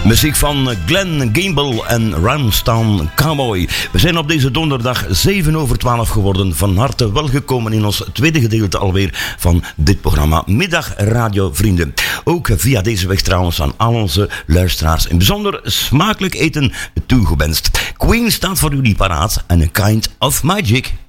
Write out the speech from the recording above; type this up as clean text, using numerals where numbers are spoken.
Muziek van Glenn Gamble en Ramstown Cowboy. We zijn op deze donderdag 7:12 geworden. Van harte welgekomen in ons tweede gedeelte alweer van dit programma Middag Radio Vrienden. Ook via deze weg trouwens aan al onze luisteraars. Een bijzonder smakelijk eten toegewenst. Queen staat voor jullie paraat en A Kind of Magic.